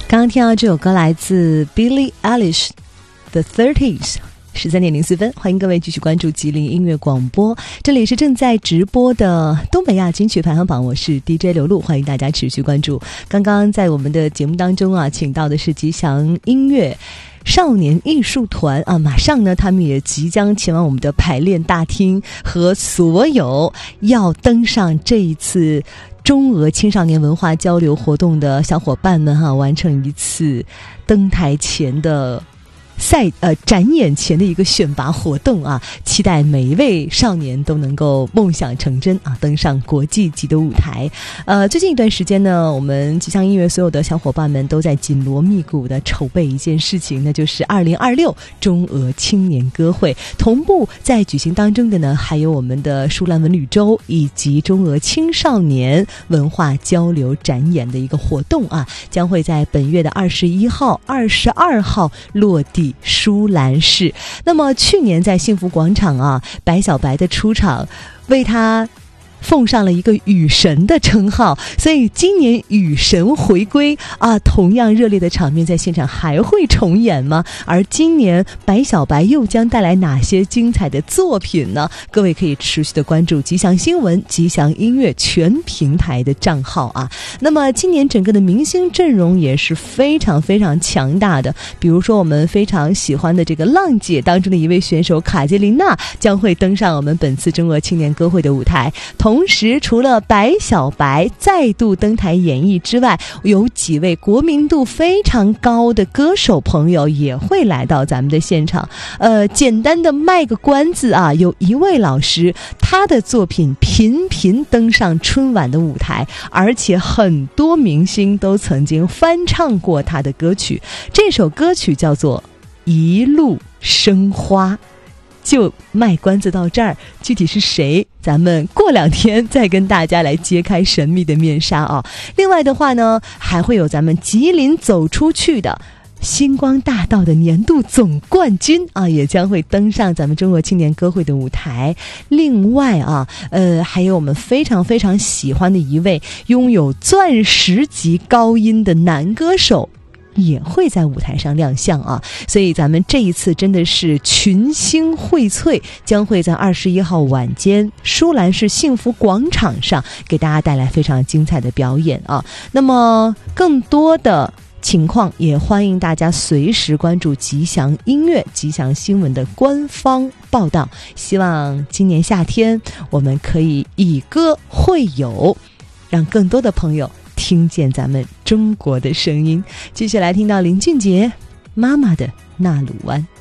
刚刚听到这首歌来自 Billie Eilish The 30s13点04分，欢迎各位继续关注吉林音乐广播，这里是正在直播的东北亚金曲排行榜，我是 DJ 刘露，欢迎大家持续关注。刚刚在我们的节目当中啊，请到的是吉祥音乐少年艺术团啊，马上呢他们也即将前往我们的排练大厅，和所有要登上这一次中俄青少年文化交流活动的小伙伴们完成一次登台前的展演前的一个选拔活动啊，期待每一位少年都能够梦想成真啊，登上国际级的舞台。最近一段时间呢，我们吉祥音乐所有的小伙伴们都在紧锣密鼓的筹备一件事情，那就是2026中俄青年歌会。同步在举行当中的呢，还有我们的舒兰文旅周以及中俄青少年文化交流展演的一个活动啊，将会在本月的21号、22号落地舒兰市。那么去年在幸福广场啊，白小白的出场为他奉上了一个雨神的称号，所以今年雨神回归啊，同样热烈的场面在现场还会重演吗？而今年白小白又将带来哪些精彩的作品呢？各位可以持续的关注吉祥新闻、吉祥音乐全平台的账号啊。那么今年整个的明星阵容也是非常非常强大的，比如说我们非常喜欢的这个浪姐当中的一位选手卡捷琳娜将会登上我们本次中俄青年歌会的舞台。同时除了白小白再度登台演绎之外，有几位国民度非常高的歌手朋友也会来到咱们的现场。简单的卖个关子啊，有一位老师他的作品频频登上春晚的舞台，而且很多明星都曾经翻唱过他的歌曲。这首歌曲叫做一路生花。就卖关子到这儿，具体是谁咱们过2天再跟大家来揭开神秘的面纱啊。另外的话呢，还会有咱们吉林走出去的星光大道的年度总冠军啊，也将会登上咱们中国青年歌会的舞台。另外啊，还有我们非常非常喜欢的一位拥有钻石级高音的男歌手也会在舞台上亮相啊，所以咱们这一次真的是群星荟萃，将会在21号晚间舒兰市幸福广场上给大家带来非常精彩的表演啊。那么更多的情况也欢迎大家随时关注吉祥音乐、吉祥新闻的官方报道。希望今年夏天我们可以以歌会友，让更多的朋友听见咱们中国的声音。继续来听到林俊杰妈妈的纳鲁湾。